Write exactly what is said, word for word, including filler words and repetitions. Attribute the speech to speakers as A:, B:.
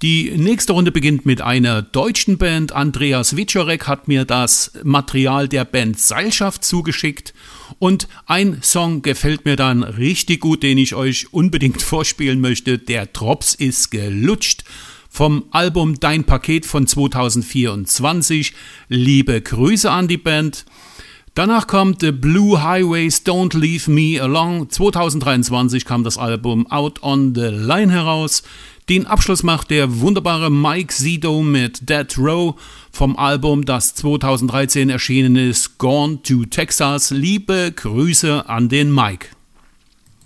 A: Die nächste Runde beginnt mit einer deutschen Band. Andreas Wieczorek hat mir das Material der Band Seilschaft zugeschickt und ein Song gefällt mir dann richtig gut, den ich euch unbedingt vorspielen möchte. Der Drops ist gelutscht vom Album Dein Paket von zweitausendvierundzwanzig. Liebe Grüße an die Band. Danach kommt The Blue Highways Don't Leave Me Alone. zweitausenddreiundzwanzig kam das Album Out on the Line heraus. Den Abschluss macht der wunderbare Mike Zito mit Death Row vom Album, das zweitausenddreizehn erschienen ist, Gone to Texas. Liebe Grüße an den Mike.